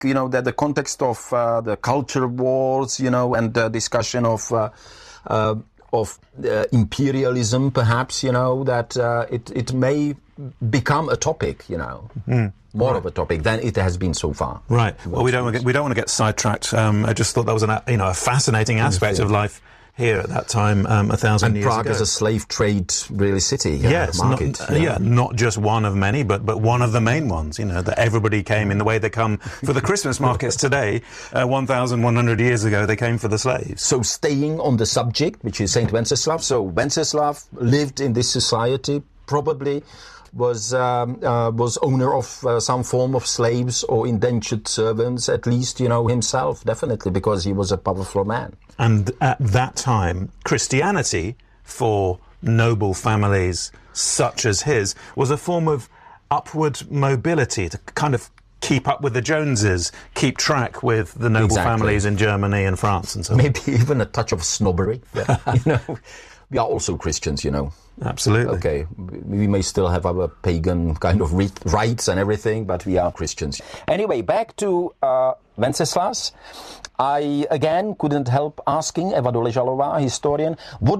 that the context of the culture wars, and the discussion of imperialism, perhaps, that it may become a topic, more of a topic than it has been so far. Right. Well, we don't want to get sidetracked. I just thought that was a fascinating aspect of life here at that time, 1,000 years ago. And Prague is a slave trade really city. Yes, market. Not just one of many, but one of the main ones. That everybody came in the way they come for the Christmas markets today. 1,100 years ago, they came for the slaves. So, staying on the subject, which is Saint Wenceslav. So, Wenceslav lived in this society, probably was owner of some form of slaves or indentured servants, at least, himself, definitely, because he was a powerful man. And at that time, Christianity, for noble families such as his, was a form of upward mobility to kind of keep up with the Joneses, keep track with the noble families in Germany and France and so on. Maybe even a touch of snobbery. Yeah. We are also Christians, Absolutely. Okay, we may still have our pagan kind of rites and everything, but we are Christians. Anyway, back to Wenceslas. I, again, couldn't help asking Eva Doležalová, historian,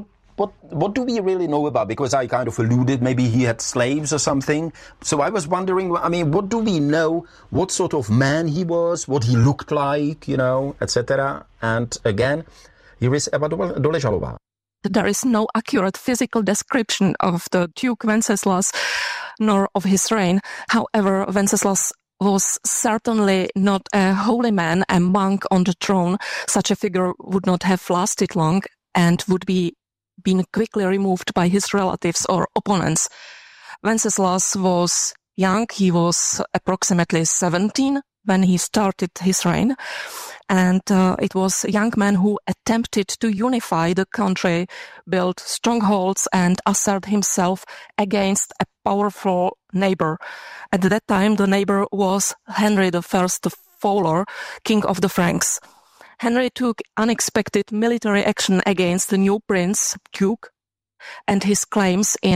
what do we really know about? Because I kind of alluded, maybe he had slaves or something. So I was wondering, what do we know? What sort of man he was, what he looked like, etc. And again, here is Eva Doležalová. There is no accurate physical description of the Duke Wenceslas nor of his reign. However, Wenceslas was certainly not a holy man, a monk on the throne. Such a figure would not have lasted long and would be been quickly removed by his relatives or opponents. Wenceslas was young. He was approximately 17 when he started his reign. And it was a young man who attempted to unify the country, build strongholds, and assert himself against a powerful neighbor. At that time, the neighbor was Henry I the Fowler, king of the Franks. Henry took unexpected military action against the new prince, Duke, and his claims in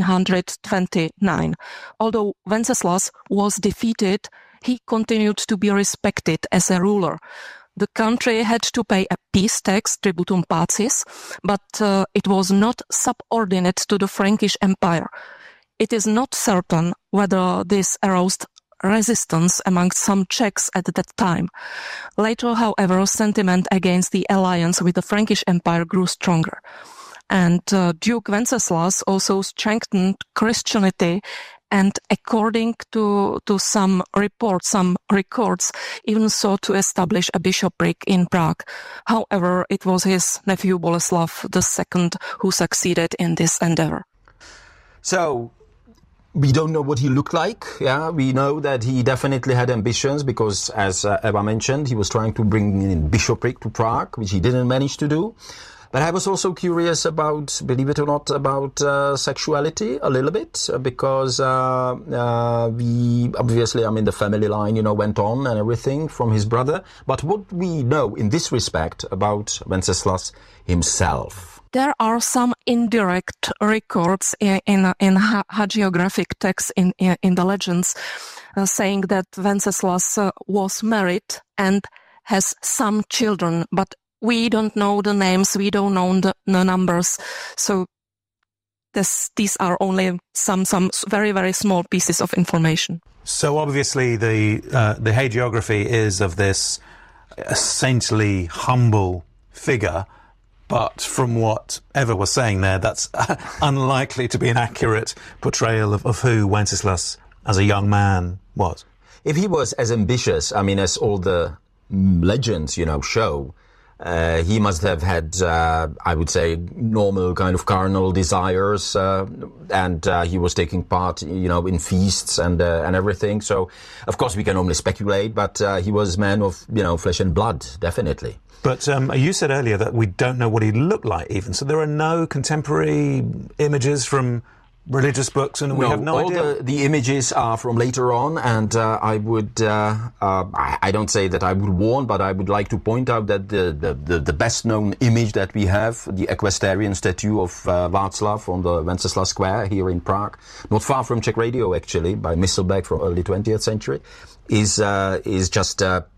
929. Although Wenceslas was defeated, he continued to be respected as a ruler. The country had to pay a peace tax, tributum pacis, but it was not subordinate to the Frankish Empire. It is not certain whether this aroused resistance among some Czechs at that time. Later, however, sentiment against the alliance with the Frankish Empire grew stronger. And Duke Wenceslas also strengthened Christianity, and according to some reports, some records, even sought to establish a bishopric in Prague. However, it was his nephew Boleslav II who succeeded in this endeavor. So, we don't know what he looked like. Yeah, we know that he definitely had ambitions because, as Eva mentioned, he was trying to bring in bishopric to Prague, which he didn't manage to do. But I was also curious about, believe it or not, about sexuality a little bit, because we obviously, the family line, went on and everything from his brother. But what we know in this respect about Wenceslas himself? There are some indirect records in hagiographic texts in the legends saying that Wenceslas was married and has some children, but we don't know the names, we don't know the numbers, so these are only some very, very small pieces of information. So obviously the hagiography is of this saintly, humble figure, but from what Eva was saying there, that's unlikely to be an accurate portrayal of who Wenceslas as a young man was. If he was as ambitious, as all the legends, show, he must have had, I would say, normal kind of carnal desires, and he was taking part, in feasts and everything. So, of course, we can only speculate, but he was a man of, flesh and blood, definitely. But you said earlier that we don't know what he looked like even. So there are no contemporary images from religious books, and we have no all idea. the images are from later on, and I don't say that I would warn, but I would like to point out that the best known image that we have, the equestrian statue of Václav on the Wenceslas Square here in Prague, not far from Czech Radio actually, by Misselbeck from early 20th century, is just